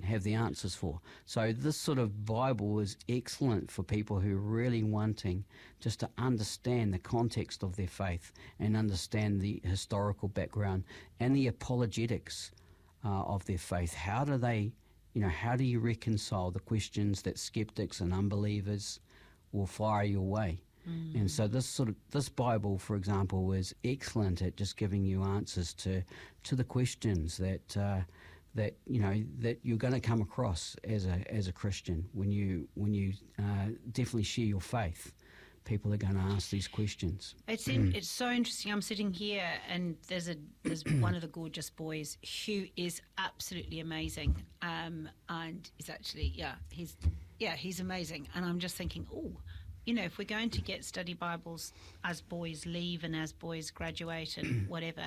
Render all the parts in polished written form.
have the answers for. So this sort of Bible is excellent for people who are really wanting just to understand the context of their faith and understand the historical background and the apologetics of their faith. How do you reconcile the questions that skeptics and unbelievers will fire your way? And so this Bible, for example, is excellent at just giving you answers to the questions that you're going to come across as a Christian when you definitely share your faith. People are going to ask these questions. It's so interesting. I'm sitting here, and there's one of the gorgeous boys who is absolutely amazing, and he's actually he's amazing. And I'm just thinking, if we're going to get study Bibles as boys leave and as boys graduate and whatever,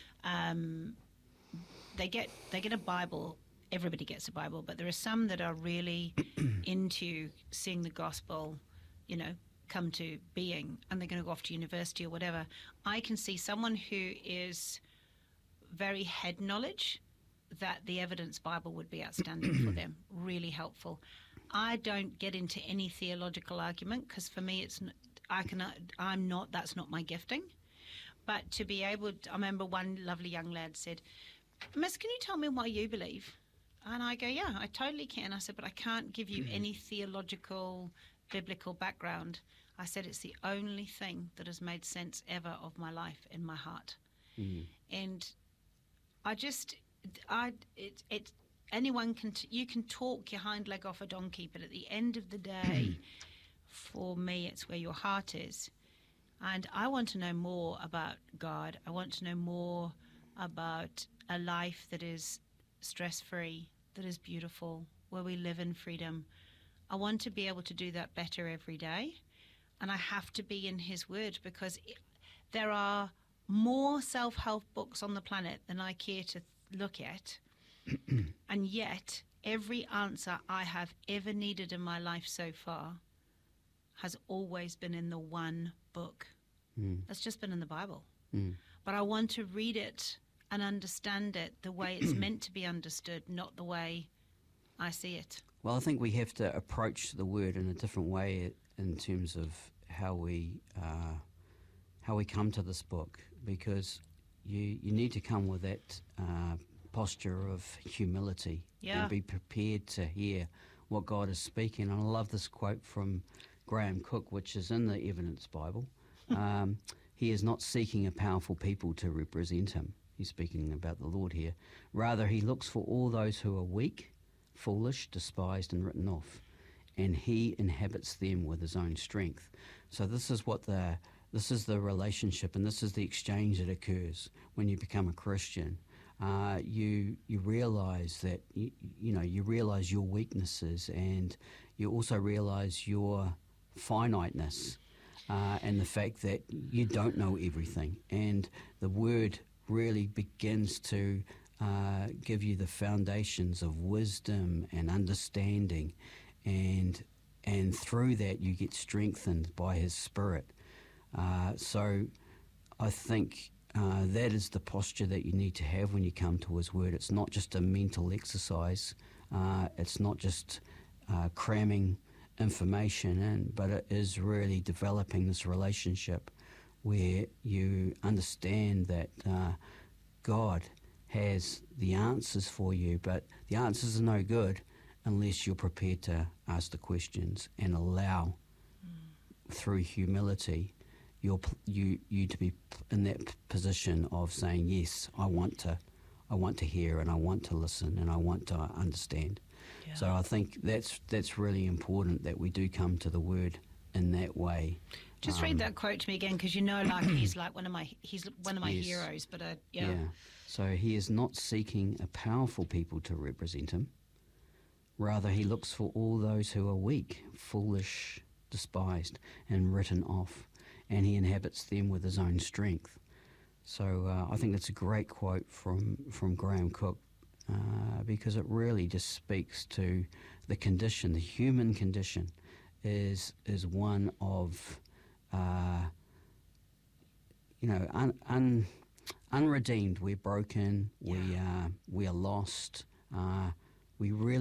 they get a Bible. Everybody gets a Bible, but there are some that are really into seeing the gospel, come to being, and they're going to go off to university or whatever. I can see someone who is very head knowledge, that the Evidence Bible would be outstanding for them, really helpful. I don't get into any theological argument because for me that's not my gifting. But to be able to, I remember one lovely young lad said, "Miss, can you tell me why you believe?" And I go, "Yeah, I totally can." I said, "But I can't give you any theological, biblical background." I said, "It's the only thing that has made sense ever of my life in my heart." And anyone can, you can talk your hind leg off a donkey, but at the end of the day, for me, it's where your heart is. And I want to know more about God. I want to know more about a life that is stress-free, that is beautiful, where we live in freedom. I want to be able to do that better every day. And I have to be in His Word, because there are more self-help books on the planet than I care to look at. And yet, every answer I have ever needed in my life so far has always been in the one book. That's just been in the Bible. But I want to read it and understand it the way it's meant to be understood, not the way I see it. Well, I think we have to approach the Word in a different way in terms of how we come to this book, because you need to come with that posture of humility and be prepared to hear what God is speaking. And I love this quote from Graham Cook, which is in the Evidence Bible. He is not seeking a powerful people to represent him. He's speaking about the Lord here. Rather, he looks for all those who are weak, foolish, despised, and written off, and he inhabits them with his own strength. So this is the relationship, and this is the exchange that occurs when you become a Christian. You realize that you realize your weaknesses, and you also realize your finiteness, and the fact that you don't know everything. And the Word really begins to give you the foundations of wisdom and understanding, and through that you get strengthened by His Spirit. So I think that is the posture that you need to have when you come to His Word. It's not just a mental exercise. It's not just cramming information in, but it is really developing this relationship where you understand that God has the answers for you, but the answers are no good unless you're prepared to ask the questions and allow, through humility, you to be in that position of saying, yes, I want to hear, and I want to listen, and I want to understand. Yeah. So I think that's really important, that we do come to the Word in that way. Just read that quote to me again, because he's one of my heroes. But yeah. So he is not seeking a powerful people to represent him. Rather, he looks for all those who are weak, foolish, despised, and written off, and he inhabits them with his own strength. So I think that's a great quote from Graham Cook, because it really just speaks to the condition. The human condition is one of unredeemed. We're broken. We are lost. We really